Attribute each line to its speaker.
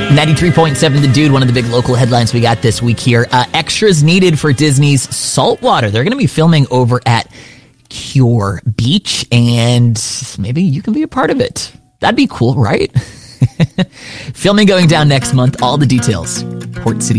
Speaker 1: 93.7 The Dude, one of the big local headlines we got this week here. Extras needed for Disney's Saltwater. They're going to be filming over at Cure Beach, and maybe you can be a part of it. That'd be cool, right? Filming going down next month. All the details, Port City